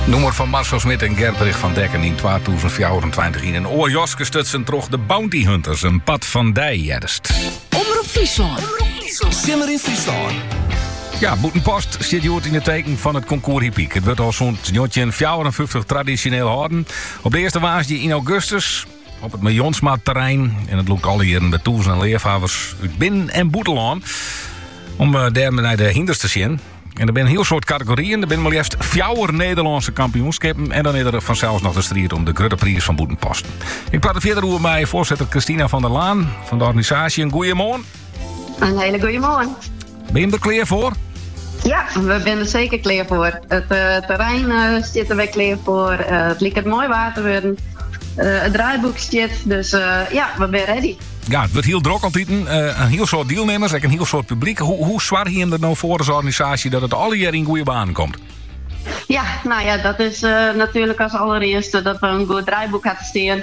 Nummer van Marcel Smit en Gerbrich van Dekken in 2024 in een oorjoske stutsen troch de Bounty Hunters, een pad van Dij jedest. Omroep Friesland. Simmer in Friesland. Ja, Boetenpost zit hier in het teken van het concours Hippiek. Het wordt al zo'n 54 traditioneel houden. Op de eerste waasje in augustus op het Miljonsmaat-terrein. En het loopt alle jaren met toers en leervavers uit Binnen- en Boetelaan. Om daar naar de hinders te zien. En er zijn een heel soort categorieën. Er zijn maar liefst 4 Nederlandse kampioenschappen. En dan is er vanzelfs nog de strijd om de grote prijs van Boetenpost. Ik praat er verder over met voorzitter Christina van der Laan van de organisatie. Een goeiemorgen. Een hele goede morgen. Ben je er klaar voor? Ja, we zijn er zeker klaar voor. Het terrein zitten we klaar voor. Het lijkt het mooi water worden. Het draaiboek zit. Dus ja, we zijn ready. Ja, het wordt heel druk altijd. Een heel soort deelnemers en een heel soort publiek. Hoe zwaar hier er nou voor als organisatie dat het alle jaar in goede baan komt? Ja, nou ja, dat is natuurlijk als allereerste dat we een goed draaiboek hadden staan.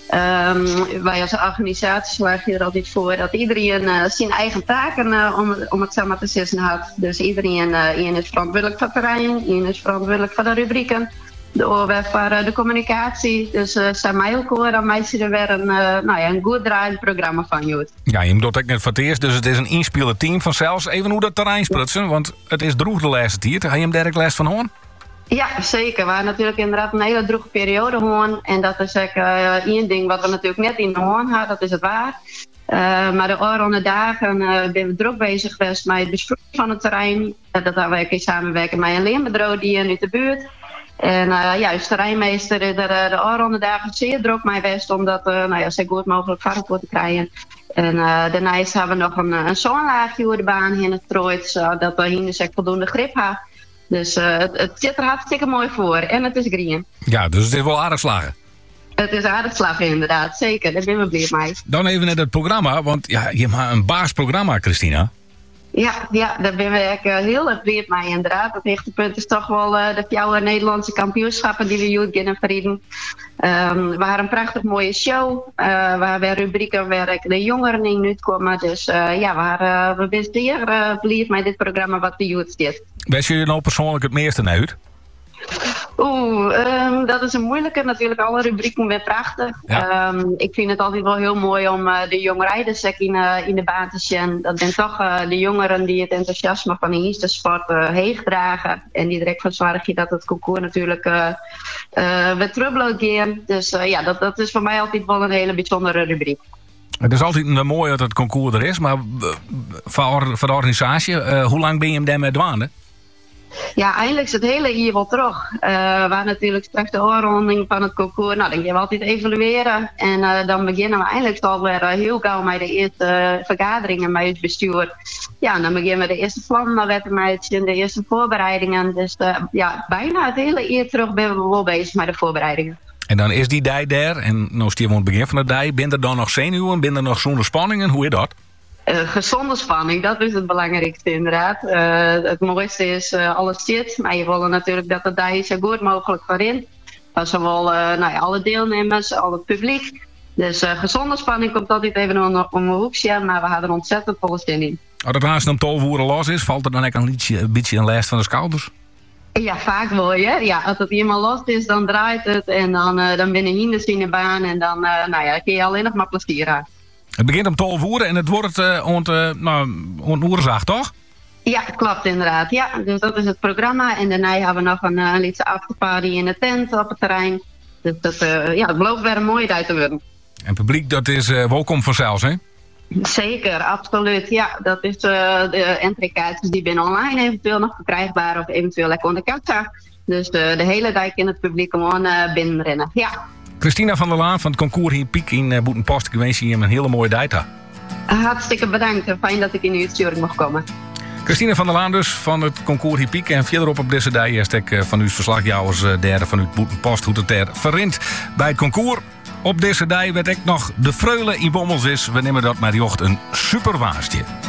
Wij als organisatie slagen er altijd voor dat iedereen zijn eigen taken, om het zo maar te zeggen, had. Dus iedereen is verantwoordelijk voor het terrein, iedereen is verantwoordelijk voor de rubrieken. Voor de communicatie. Dus zijn mij ook hoor, dan mij er weer een goed draaiend programma van Joet. Ja, je moet dat net voor het eerst, dus het is een inspelend team vanzelfs. Even hoe dat terrein sprutsen, want het is droeg de laatste tijd. Ga je hem direct les van horen? Ja, zeker. We hebben natuurlijk inderdaad een hele droege periode gewoon. En dat is ook één ding wat we natuurlijk net in de hoorn hadden, dat is het waar. Maar de oranje dagen ben we druk bezig geweest met het besproeien van het terrein. Dat hebben we in samenwerking met een leerbureau die in de buurt. En juist de terreinmeester de oranje dagen zeer druk mee geweest om dat zo goed mogelijk varkens te krijgen. En daarnaast hebben we nog een zonlaagje over de baan heen getrooid, zodat we hier voldoende grip hebben. Dus het zit er hartstikke mooi voor. En het is green. Ja, dus het is wel aardig slagen. Het is aardig slagen inderdaad, zeker. Daar ben we blij mee. Dan even naar het programma, want ja, je hebt een baasprogramma, Christina. Ja, daar ben we heel erg blij mee inderdaad. Het hoogtepunt is toch wel de 4 Nederlandse kampioenschappen die we hier kunnen verrieden. We hadden een prachtig mooie show. Waar we rubrieken waar de jongeren in nu komen. Dus we zijn zeer blij met dit programma wat de youth zit. Wist je nou persoonlijk het meeste naar uit? Dat is een moeilijke. Natuurlijk, alle rubrieken weer prachtig. Ja. Ik vind het altijd wel heel mooi om de jonge rijders in de baan te zien. Dat zijn toch de jongeren die het enthousiasme van de eerste sport heeg dragen. En die direct van zorgen dat het concours natuurlijk weer terug gaat. Dus dat is voor mij altijd wel een hele bijzondere rubriek. Het is altijd mooi dat het concours er is, maar voor de organisatie, hoe lang ben je hem daarmee dwaande? Ja, eindelijk is het hele jaar wel terug. Waar natuurlijk straks de oorronding van het concours. Nou, dan gaan we altijd evalueren. En dan beginnen we eindelijk alweer heel gauw met de eerste vergaderingen met het bestuur. Ja, en dan beginnen we de eerste plannen met de eerste voorbereidingen. Dus bijna het hele jaar terug ben we wel bezig met de voorbereidingen. En dan is die dij daar. En nou stier we aan het begin van de dij. Ben er dan nog zenuwen? Ben er nog zonder spanningen? Hoe is dat? Gezonde spanning, dat is het belangrijkste inderdaad. Het mooiste is alles zit. Maar je wil natuurlijk dat het daar zo goed mogelijk voorin. Van zowel alle deelnemers, al het publiek. Dus gezonde spanning komt altijd even om een hoekje. Maar we hadden er ontzettend volle zin in. Als het haast een tolvoeren los is, valt er dan een beetje een last van de schouders? Ja, vaak wel. Ja, als het helemaal los is, dan draait het. En dan binnen hinders in de baan. En dan kun je alleen nog maar plezier aan. Het begint om 12 uur en het wordt oerzaag, toch? Ja, klopt inderdaad. Ja, dus dat is het programma. En daarna hebben we nog een lietse afterparty in de tent op het terrein. Dus het belooft weer een mooie tijd te worden. En publiek, dat is welkom vanzelfs, hè? Zeker, absoluut. Ja, dat is de entreekaartjes die binnen online eventueel nog verkrijgbaar of eventueel lekker onder kassa. Dus de hele dijk in het publiek gewoon binnenrennen. Ja. Christina van der Laan van het concours Hippiek in Boetenpost. Ik wens je hem een hele mooie dag. Hartstikke bedankt. Fijn dat ik in uw sturing mag komen. Christina van der Laan dus van het concours Hippiek. En verderop op deze dag eerst van uw verslagjouwers derde van uw Boetenpost. Hoe het er verrint bij het concours. Op deze dag werd ik nog de freule in Bommels is. We nemen dat maar jocht een super waastje.